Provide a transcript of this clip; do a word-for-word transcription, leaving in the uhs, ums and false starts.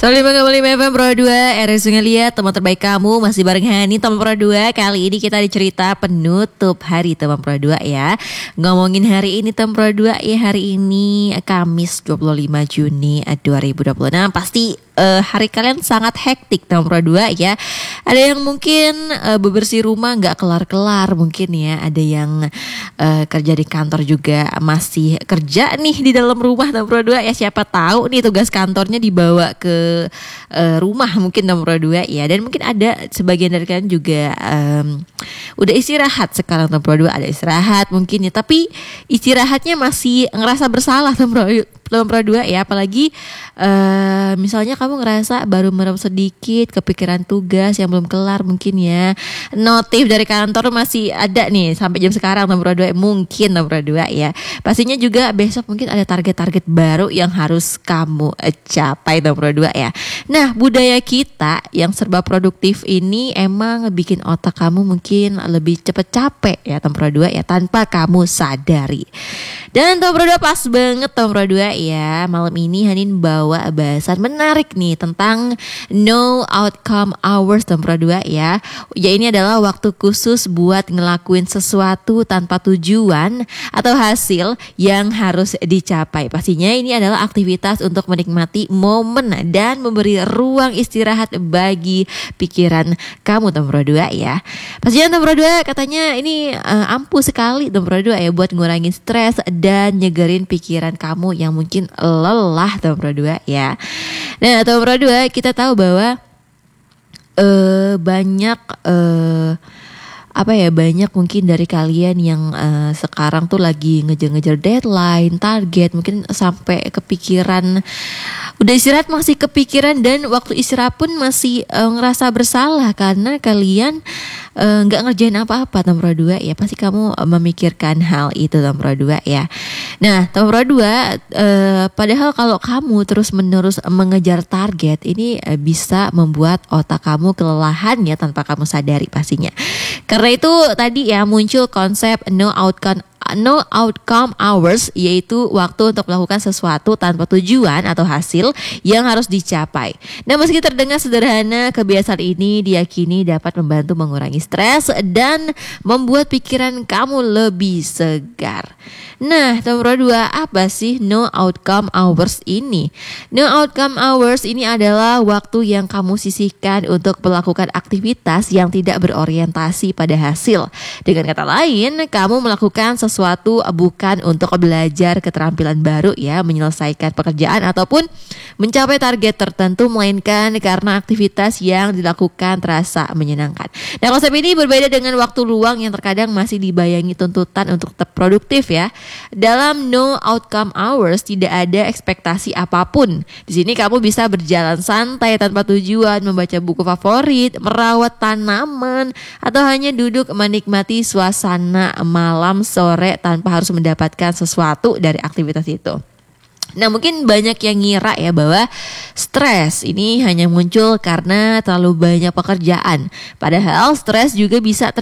Salam kembali F M Pro dua, R S Sungai Liat, teman terbaik kamu masih bareng Hani, teman Pro dua. Kali ini kita dicerita penutup hari teman Pro dua ya. Ngomongin hari ini teman Pro dua ya, hari ini Kamis dua puluh lima Juni dua ribu dua puluh enam. Pasti uh, hari kalian sangat hektik teman Pro dua ya. Ada yang mungkin uh, bebersih rumah gak kelar-kelar mungkin ya. Ada yang uh, kerja di kantor juga masih kerja nih di dalam rumah teman Pro dua ya. Siapa tahu nih tugas kantornya dibawa ke uh, rumah mungkin nomor dua ya. Dan mungkin ada sebagian dari kalian juga um, udah istirahat sekarang nomor dua, ada istirahat mungkin ya, tapi istirahatnya masih ngerasa bersalah nomor nomor dua ya. Apalagi uh, misalnya kamu ngerasa baru merem sedikit, kepikiran tugas yang belum kelar mungkin ya, notif dari kantor masih ada nih sampai jam sekarang nomor dua, mungkin nomor dua ya. Pastinya juga besok mungkin ada target-target baru yang harus kamu uh, capai nomor dua ya. Nah, budaya kita yang serba produktif ini emang bikin otak kamu mungkin lebih cepet capek ya nomor dua ya, tanpa kamu sadari. Dan nomor dua pas banget nomor dua ya. Malam ini Hanin bawa bahasan menarik nih tentang no outcome hours nomor dua ya. Ya, ini adalah waktu khusus buat ngelakuin sesuatu tanpa tujuan atau hasil yang harus dicapai. Pastinya ini adalah aktivitas untuk menikmati momen dan memberi ruang istirahat bagi pikiran kamu nomor dua ya. Pastinya nomor dua katanya ini uh, ampuh sekali nomor dua ya buat ngurangin stres dan nyegerin pikiran kamu yang mungkin lelah nomor dua ya. Nah nomor dua kita tahu bahwa uh, banyak uh, apa ya banyak mungkin dari kalian yang uh, sekarang tuh lagi ngejar-ngejar deadline, target, mungkin sampai kepikiran udah istirahat masih kepikiran, dan waktu istirahat pun masih uh, ngerasa bersalah karena kalian nggak uh, ngerjain apa-apa nomor dua ya. Pasti kamu uh, memikirkan hal itu nomor dua ya. Nah nomor dua uh, padahal kalau kamu terus-menerus mengejar target ini uh, bisa membuat otak kamu kelelahan ya tanpa kamu sadari pastinya. Karena itu tadi ya muncul konsep no outcome no outcome hours, yaitu waktu untuk melakukan sesuatu tanpa tujuan atau hasil yang harus dicapai. Nah, meski terdengar sederhana, kebiasaan ini diyakini dapat membantu mengurangi stres dan membuat pikiran kamu lebih segar. Nah, nomor dua, apa sih no outcome hours ini? No outcome hours ini adalah waktu yang kamu sisihkan untuk melakukan aktivitas yang tidak berorientasi pada hasil. Dengan kata lain, kamu melakukan sesuatu Sesuatu bukan untuk belajar keterampilan baru ya, menyelesaikan pekerjaan ataupun mencapai target tertentu, melainkan karena aktivitas yang dilakukan terasa menyenangkan. Nah, konsep ini berbeda dengan waktu luang yang terkadang masih dibayangi tuntutan untuk tetap produktif ya. Dalam no outcome hours tidak ada ekspektasi apapun. Di sini kamu bisa berjalan santai tanpa tujuan, membaca buku favorit, merawat tanaman, atau hanya duduk menikmati suasana malam sore tanpa harus mendapatkan sesuatu dari aktivitas itu. Nah, mungkin banyak yang ngira ya bahwa stres ini hanya muncul karena terlalu banyak pekerjaan. Padahal stres juga bisa terjadi